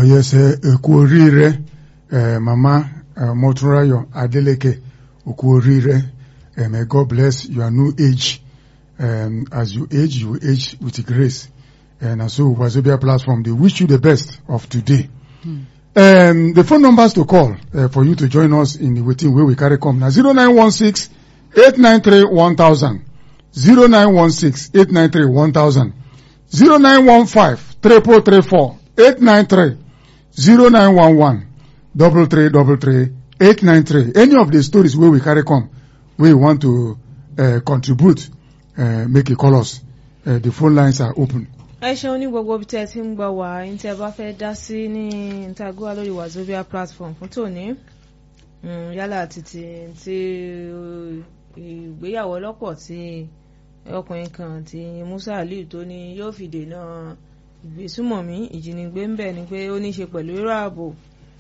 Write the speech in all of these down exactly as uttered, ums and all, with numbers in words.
Oh yes, Okuorire, Mama Moturayo Adeleke, Okuorire. May God bless your new age. Um, as you age, you age with grace. And so, Wazobia platform, they wish you the best of today. Hmm. Um, the phone numbers to call uh, for you to join us in the waiting where we carry come now zero nine one six eight nine three one thousand, zero nine one six eight nine three one thousand, zero nine one five three four three four eight nine three, zero nine one one double three double three eight nine three. Any of the stories where we carry come, we want to uh, contribute, uh, make a call us. Uh, the phone lines are open. ẹ ṣeun ní gbogbo bí tẹ́ ti ń gbọ́ wá ní tẹ́ bá fẹ́ dá sí ní Ntagua lórí Wazobia platform fún tòní yálà títí tí ìgbéyàwó ọlọ́pọ̀ tí ọkùnrin kan tí Musa Aliu tó ní yóò fi dènà ìgbésùmọ̀mí ìjínigbé ń bẹ̀ ni pé ó ní í ṣe pẹ̀lú irú ààbò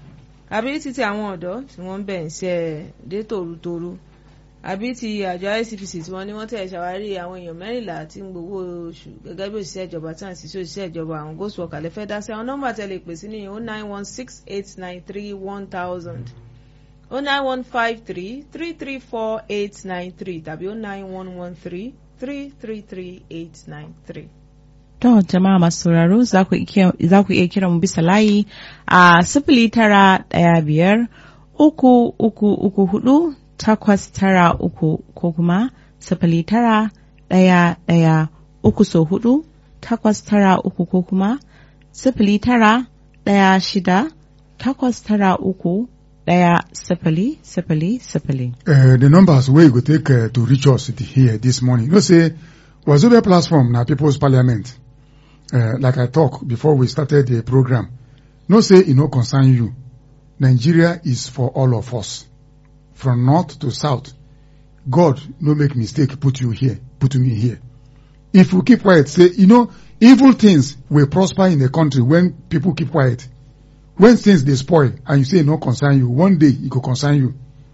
àbí títí àwọn ọ̀dọ́ tí wọ́n ń bẹ̀ ń ṣe dé tòrútorú àbí ti àjọ I C P C tí wọ́n ní wọ́n tẹ̀ ṣàwárí àwọn èèyàn mẹ́rìnlá tí ń gbowó oṣù gẹ́gẹ́ bí òṣìṣẹ́ ìjọba tí wọ́n sì ṣe òṣìṣẹ́ ìjọba àwọn ghost worker lè fẹ́ dá sí àwọn nọ́mbà tẹ́lẹ̀ pè sí ní oh nine one six eight nine three one thousand oh nine one five three three three four eight nine three tàbí oh nine one one three three three three eight nine three. To jama'a masu sauraro za ku iya kira mu bisa layi a sifili tara ɗaya biyar uku uku uku hudu takwas tara uku ko kuma sifili tara ɗaya ɗaya uku so hudu takwas tara uku ko kuma sifili tara ɗaya shida takwas tara uku ɗaya sifili sifili sifili. Uh, the numbers where you go take uh, to reach us here this morning. You know, say Wazobia platform na People's Parliament. Uh, like I talked before we started the program. No say it no concern you. Nigeria is for all of us. From north to south. God no make mistake put you here, put me here. If we keep quiet, say, you know, evil things will prosper in the country when people keep quiet. When things they spoil and you say no concern you, one day it will concern you.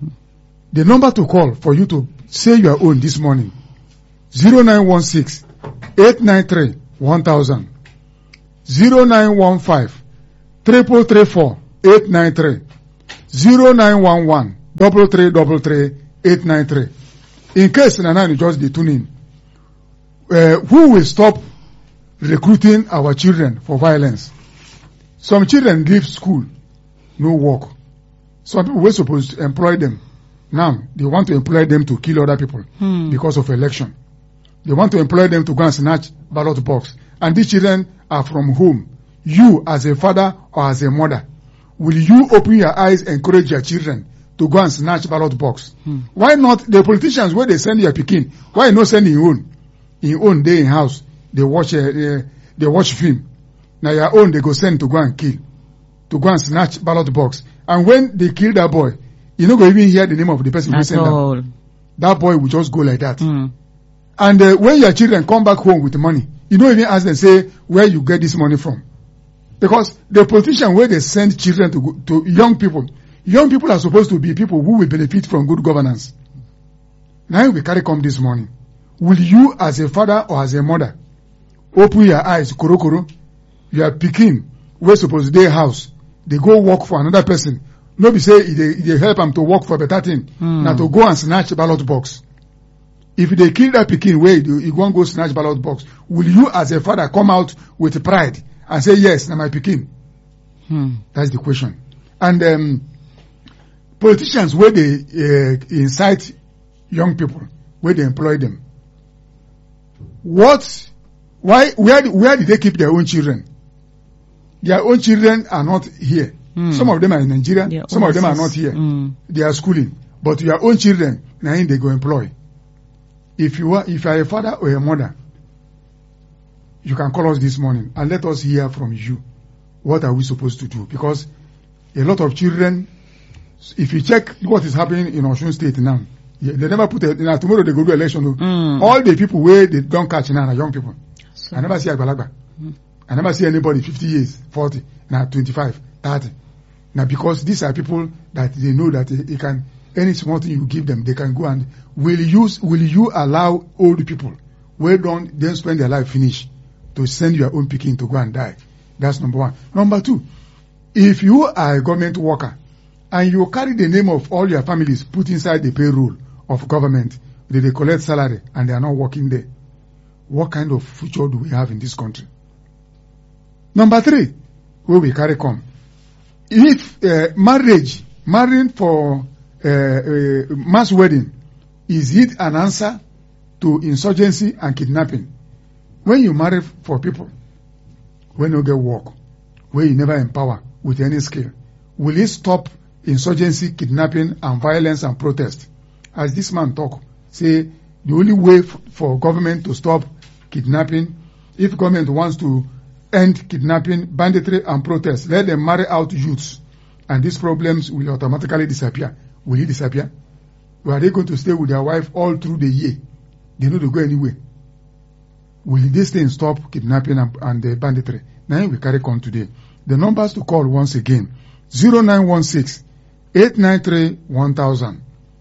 The number to call for you to say your own this morning, zero nine one six eight nine three one thousand, zero nine one five three four three four eight nine three, zero nine one one double three double three eight nine three. In case Nana you just be tuning, uh, who will stop recruiting our children for violence? Some children leave school, no work. Some people were supposed to employ them. Now they want to employ them to kill other people hmm. because of election. They want to employ them to go and snatch ballot box. And these children are from home. You as a father or as a mother, will you open your eyes and encourage your children to go and snatch ballot box? Hmm. Why not the politicians where they send your pikin? Why not send your own? In own day in house, they watch uh, they, they watch film. Now your own they go send to go and kill, to go and snatch ballot box. And when they kill that boy, you don't go even hear the name of the person who sent them. That boy will just go like that. Hmm. And uh, when your children come back home with the money, you don't even ask them, say, where you get this money from. Because the politician where they send children to go, to young people, young people are supposed to be people who will benefit from good governance. Now we carry come this morning. Will you as a father or as a mother open your eyes, koro koro, you are picking, we're supposed to their house, they go work for another person. Nobody say they, they help them to work for a better thing. Hmm. Now to go and snatch a ballot box. If they kill that pikin way, you, you won't go snatch ballot box. Will you as a father come out with pride and say, yes, now my pikin? Hmm. That's the question. And um, politicians, where they uh, incite young people, where they employ them, what, why, where, where did they keep their own children? Their own children are not here. Hmm. Some of them are in Nigeria. Yeah, some overseas. Of them are not here. Hmm. They are schooling. But your own children, now they go employ. If you are, if you are a father or a mother, you can call us this morning and let us hear from you. What are we supposed to do? Because a lot of children, if you check what is happening in Osun State now, they never put a, now tomorrow they go to election. Mm. All the people where they don't catch now are young people. So, I never see Agbalagba. Mm. I never see anybody fifty years, forty, now twenty-five, thirty. Now because these are people that they know that they, they can, any small thing you give them, they can go and will you will you allow old people where don't then spend their life finish to send your own picking to go and die? That's number one. Number two, if you are a government worker and you carry the name of all your families put inside the payroll of government, they, they collect salary and they are not working there, what kind of future do we have in this country? Number three, where we carry come. If uh, marriage, marrying for uh, uh, mass wedding, is it an answer to insurgency and kidnapping? When you marry for people, when you get work, where you never empower with any skill, will it stop insurgency, kidnapping, and violence and protest? As this man talk, say the only way f- for government to stop kidnapping, if government wants to end kidnapping, banditry, and protest, let them marry out youths, and these problems will automatically disappear. Will it disappear? Or are they going to stay with their wife all through the year? They know to go anywhere. Will this thing stop kidnapping and, and the banditry? Now we carry on today. The numbers to call once again: zero nine one six, eight nine three, one thousand,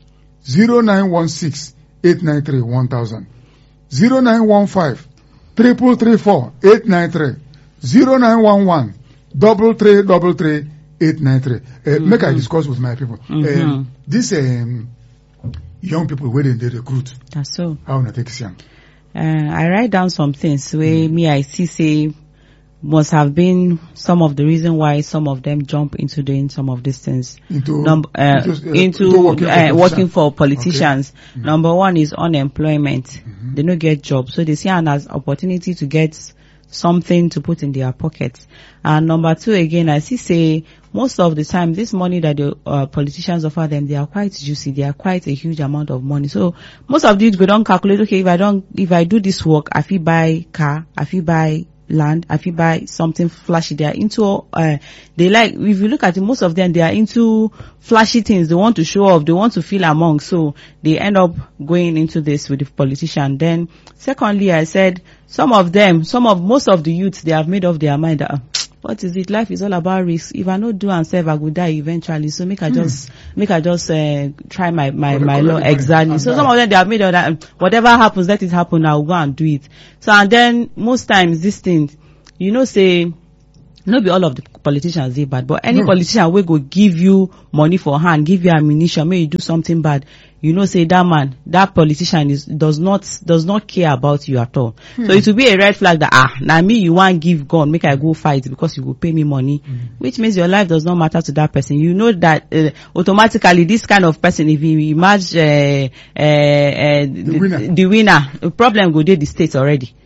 zero nine one six, eight nine three, one thousand, zero nine one five, three three three four, eight nine three, zero nine one one, double three double three, eight nine three. Uh, mm-hmm. Make I discuss with my people. Mm-hmm. Um, this um, young people where they, they recruit. That's so. How na take it? Uh, I write down some things where mm. me I see say must have been some of the reason why some of them jump into doing some of these things. Into Number, uh, into, uh, into working, uh, for working for politicians. Okay. Mm. Number one is unemployment. Mm-hmm. They don't get jobs, so they see an as opportunity to get something to put in their pockets. And number two, again, I see say most of the time this money that the uh, politicians offer them, they are quite juicy. They are quite a huge amount of money. So most of these we don't calculate. Okay, if I don't, if I do this work, I feel buy car, I feel buy land, I feel buy something flashy. They are into, uh, they like, if you look at it, most of them, they are into flashy things. They want to show off. They want to feel among. So they end up going into this with the politician. Then secondly, I said some of them, some of, most of the youths, they have made up their mind that, uh, what is it? Life is all about risk. If I not do and serve, I will die eventually. So make I just, mm. make I just, uh, try my, my, my law exactly. So some of them, they have made up that, whatever happens, let it happen. I will go and do it. So, and then most times these things, you know, say, not be all of the politicians they bad, but any no. politician will go give you money for hand, give you ammunition, may you do something bad. You know, say that man, that politician is, does not, does not care about you at all. Hmm. So it will be a red flag that, ah, now me, you want give gun, make I go fight because you will pay me money, hmm. which means your life does not matter to that person. You know that, uh, automatically this kind of person, if you imagine, uh, uh, uh, the, the winner, the winner, the problem go dey the state already.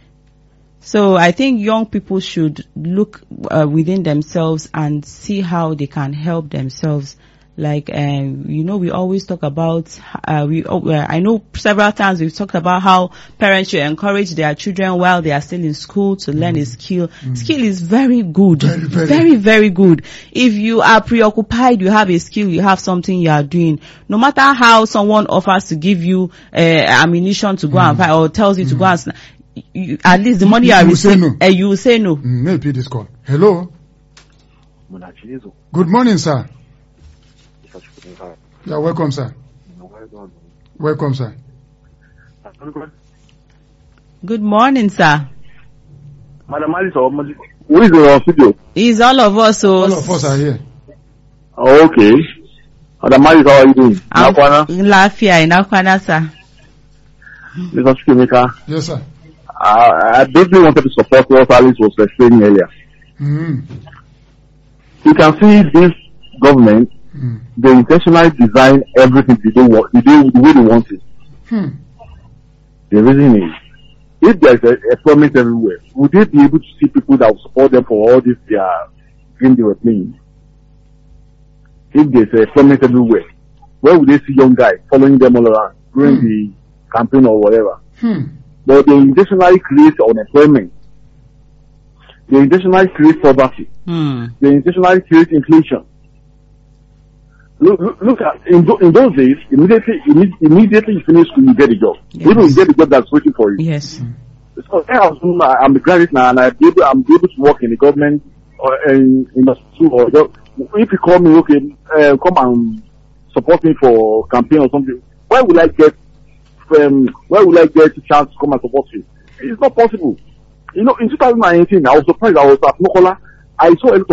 So I think young people should look uh, within themselves and see how they can help themselves. Like, um, you know, we always talk about, uh, we, uh, I know several times we've talked about how parents should encourage their children while they are still in school to mm. learn a skill. Mm. Skill is very good. Very, very, very, very good. If you are preoccupied, you have a skill, you have something you are doing. No matter how someone offers to give you, uh, ammunition to go mm. and fight or tells you mm. to go and, you, at least the money you, you are receiving, no. uh, you will say no. Mm, maybe this call. Hello. Good morning, sir. Yeah, welcome, sir. Welcome, sir. Good morning, sir. Madam Alice, who is your studio? It's all of us. So all of us are here. Oh, okay. Madam Alice, how are you doing? I'm Lafia in Nakwana, sir. Mister Chukemeka. Yes, sir. Uh, I basically wanted to support what Alice was explaining earlier. Mm. You can see this government, mm. they intentionally design everything they do, they do the way they want it. Hmm. The reason is, if there is a, a promise everywhere, would they be able to see people that will support them for all this their dream they were playing? If there is a promise everywhere, where would they see young guys following them all around during hmm. the campaign or whatever? Hmm. But they intentionally create unemployment. They intentionally create poverty. Hmm. They intentionally create inflation. Look, look, look at, in, th- in those days, immediately, imme- immediately you finish school, you get a job. Yes. Even you get a job that's waiting for you. Yes. So, I'm a graduate now and I'm able, I'm able to work in the government or in, in the school or job. If you call me, okay, uh, come and support me for campaign or something, where will I get, um, where will I get a chance to come and support you? It's not possible. You know, in twenty eighteen, I was surprised. I was at Mokola. I saw a lot of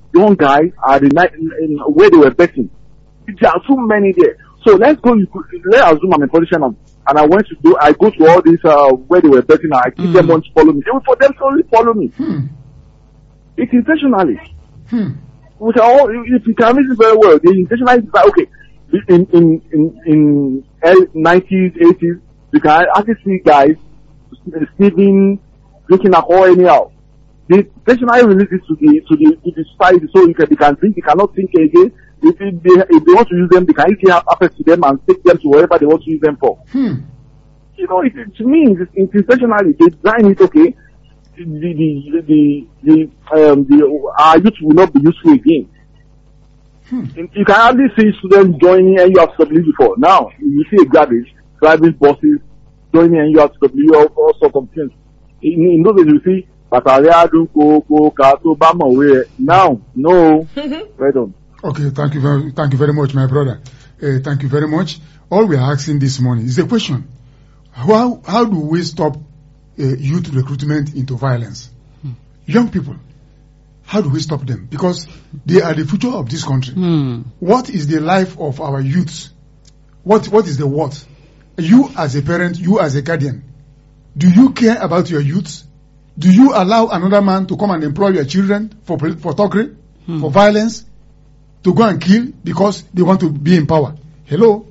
young guys are the night in, in where they were betting. There are too many there. So let's go. You could, let's assume I'm a politician and, and I went to do. I go to all these uh, where they were betting. And I give mm. them one to follow me. They will for them to only follow me. Hmm. It's intentionally. Hmm. Which are all, if you can reason very well, they intentionally decide, okay, in in in in nineties, eighties, you can actually see guys sleeping, drinking alcohol anyhow. They intentionally release it to the to the to the society so you can they can think, they cannot think again. If they if they want to use them, they can easily have access to them and take them to wherever they want to use them for. Hmm. You know, it, it means it's, it's intentionally they design it, okay. The the the the um the our youth will not be useful again. Hmm. You can hardly see students joining N U R T W before. Now you see a graduate driving buses, joining N U R T W, all, all sorts of things. In, in those days you see Bataria do ko ko kato bama way. Now no, right on. Okay, thank you very thank you very much, my brother. Uh, thank you very much. All we are asking this morning is a question: How how do we stop Uh, youth recruitment into violence? Hmm. Young people, how do we stop them? Because they are the future of this country. Hmm. What is the life of our youths? What What is the what? You as a parent, you as a guardian, do you care about your youths? Do you allow another man to come and employ your children for for thuggery, hmm. for violence, to go and kill because they want to be in power? Hello?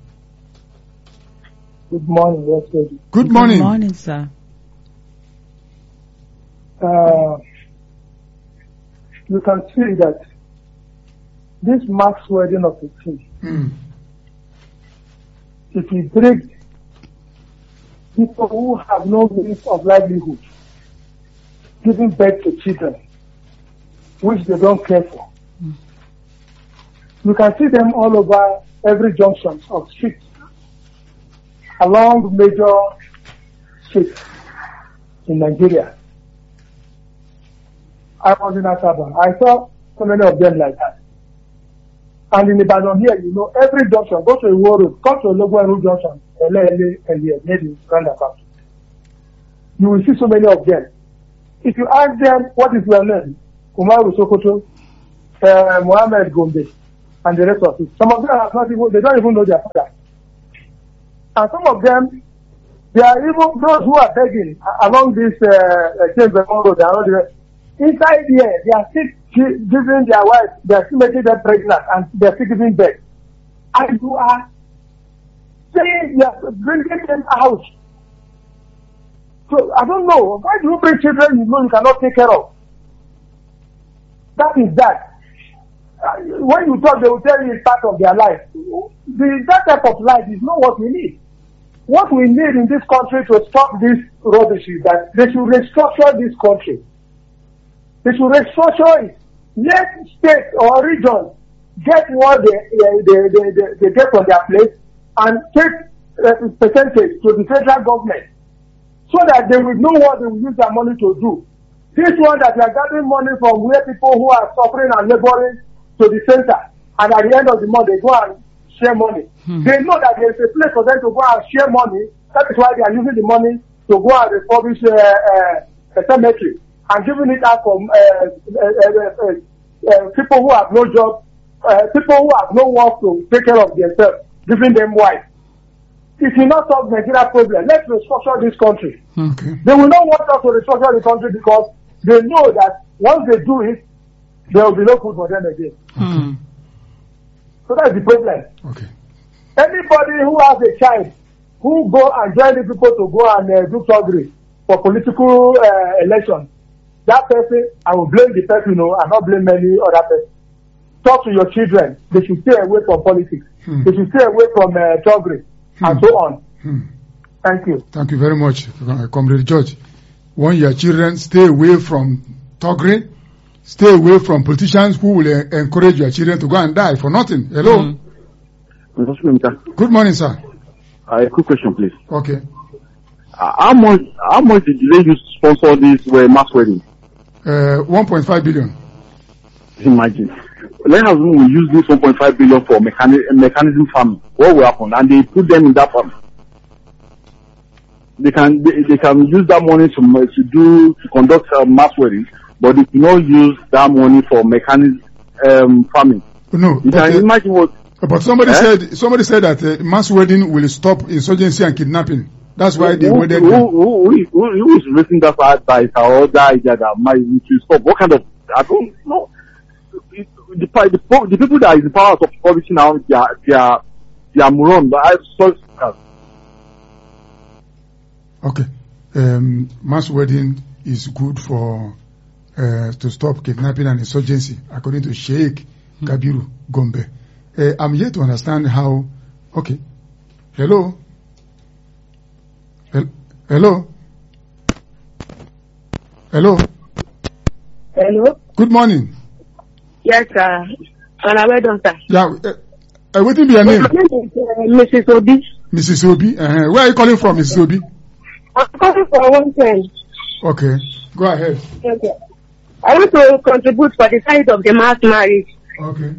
Good morning, yes, sir. Good morning. Good morning, sir. Uh, you can see that this mass wedding of the king, Mm. if you break people who have no means of livelihood, giving birth to children, which they don't care for. Mm. You can see them all over every junction of streets, along major streets in Nigeria. I was in Asaba. I saw so many of them like that. And in Ibadan here, you know, every junction, go to a road, come to a local road junction, maybe roundabout. You will see so many of them. If you ask them, what is your name? Umaru Sokoto, uh, Mohammed Gombe, and the rest of it. Some of them are not even, they don't even know their father. And some of them, they are even those who are begging along this uh, James Bond road, they are not inside here, they are still giving their wives, they are still making them pregnant, and they are still giving birth. And you are saying you are bringing them out. So I don't know, why do you bring children you know you cannot take care of? That is that. Uh, when you talk, they will tell you it's part of their life. The, that type of life is not what we need. What we need in this country to stop this rubbish is that they should restructure this country. They should restructure it. Let states or regions get what they, they, they, they, they get from their place and take a percentage to the federal government so that they will know what they will use their money to do. This one that they are gathering money from where people who are suffering and laboring to the center, and at the end of the month they go and share money. Hmm. They know that there is a place for them to go and share money. That is why they are using the money to go and refurbish uh, uh, a cemetery and giving it out from uh, uh, uh, uh, uh, people who have no job, uh, people who have no work to take care of themselves, giving them wives. It will not solve Nigeria's problem. Let's restructure this country. Okay. They will not want us to restructure the country because they know that once they do it, there will be no food for them again. Okay. So that's the problem. Okay. Anybody who has a child who go and join the people to go and uh, do surgery for political uh, election, that person, I will blame the person, you know, and not blame any other person. Talk to your children. They should stay away from politics. Hmm. They should stay away from uh, surgery hmm. and so on. Hmm. Thank you. Thank you very much, Comrade George. Want your children stay away from thuggery, stay away from politicians who will uh, encourage your children to go and die for nothing. Hello? Mm. Good morning, sir. Uh, a quick question, please. Okay. Uh, how much How much did they use to sponsor this uh, mass wedding? Uh, one point five billion. Imagine. Let us we use this one point five billion for mechani- mechanism farming. What will happen? And they put them in that farm. They can they, they can use that money to to do to conduct a mass wedding but they do not use that money for mechanic um, farming. No, You but, can uh, imagine what. but somebody Eh? said somebody said that uh, mass wedding will stop insurgency and kidnapping. That's why they who, wedded who, them. who, who, is- who, who is raising that advice or that idea that might we should stop? What kind of? I don't know. It, the, the, the, po- the people that is in power of policy now, they are they are they are moron. But I saw. Okay. Um, mass wedding is good for uh, to stop kidnapping and insurgency, according to Sheikh Kabiru Gombe. Uh, I'm yet to understand how. Okay. Hello. Hel- Hello. Hello. Hello? Good morning. Yes, sir. And I well done, sir. Yeah. Uh, uh, what will be your name? My name is uh, Missus Obi. Missus Obi. Uh, where are you calling from, Missus Obi? I'm calling for one thing. Okay. Go ahead. Okay. I want to contribute for the side of the mass marriage. Okay.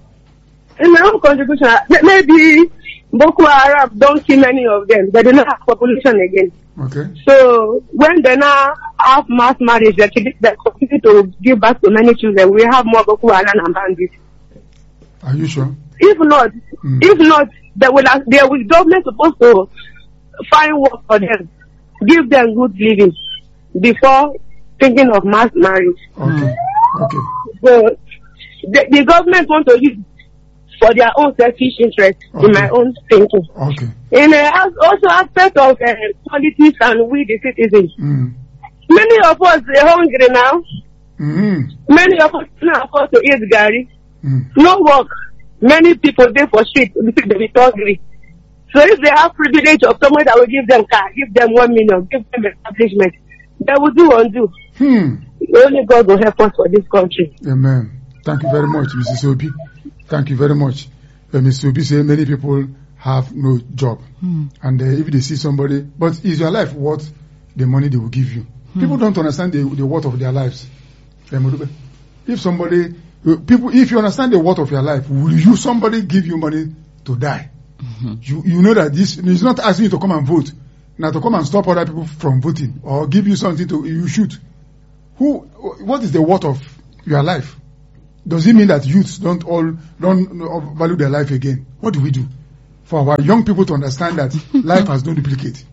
In my own contribution, uh, may- maybe Boko Haram don't see many of them. They do not have population again. Okay. So when they now have mass marriage, they can- they continue to give back to many children. We have more Boko Haram and bandits. Are you sure? If not, Mm. if not, they will, they will government supposed to find work for them, give them good living before thinking of mass marriage. Okay. Okay. So the, the government want to use for their own selfish interest, Okay. in my own thinking. Okay. In uh, also aspect of uh, politics and we the citizens, Mm. many of us are hungry now. Mm. Many of us cannot afford to eat gari. Mm. No work. Many people there for street because they be hungry. So if they have privilege of someone that will give them car, give them one million, give them establishment, they will do undo. Hmm. Only God will help us for this country. Amen. Thank you very much, Missus Obi. Thank you very much. Uh, Missus Obi say many people have no job. Hmm. And uh, if they see somebody, but is your life worth the money they will give you? People don't understand the, the worth of their lives. Uh, Modube, If somebody, uh, people, if you understand the worth of your life, will you somebody give you money to die? You you know that this is not asking you to come and vote, now to come and stop other people from voting or give you something to you shoot. Who? What is the worth of your life? Does it mean that youths don't all don't value their life again? What do we do for our young people to understand that life has no duplicate?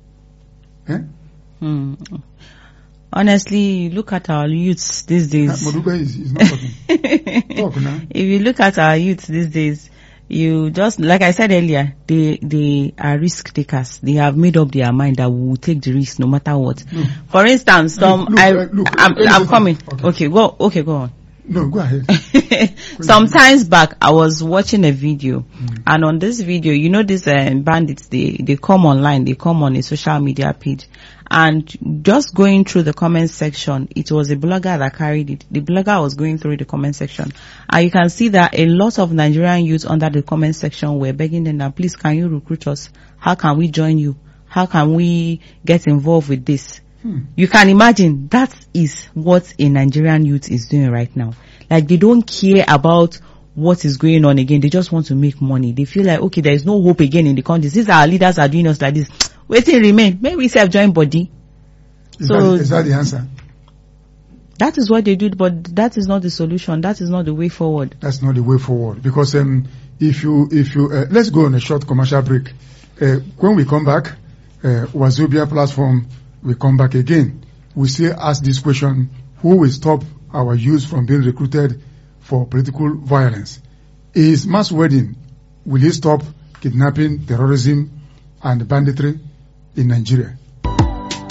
Eh? Hmm. Honestly, look at our youths these days. Modube is, is not talking. Talk now. If you look at our youth these days, you just, like I said earlier, they they are risk takers. They have made up their mind that we will take the risk no matter what. No. For instance, some Look, look, I uh, look, I'm, let me I'm say coming. something. Okay. go. Okay, go on. No, go ahead. Sometimes back, I was watching a video, mm. and on this video, you know, these uh, bandits, they they come online, they come on a social media page, and just going through the comment section, it was a blogger that carried it. The blogger was going through the comment section, and you can see that a lot of Nigerian youths under the comment section were begging them that, please, can you recruit us? How can we join you? How can we get involved with this? Hmm. You can imagine that is what a Nigerian youth is doing right now. Like, they don't care about what is going on again. They just want to make money. They feel like, okay, there is no hope again in the country. Since our leaders are doing us like this, waiting remain. Maybe we self join body. Is, so, that, is that the answer? That is what they do, but that is not the solution. That is not the way forward. That's not the way forward. Because um, if you, if you, uh, let's go on a short commercial break. Uh, when we come back, uh, Wazobia platform will come back again. We still ask this question: who will stop our youth from being recruited for political violence? Is mass wedding, will it stop kidnapping, terrorism, and banditry in Nigeria?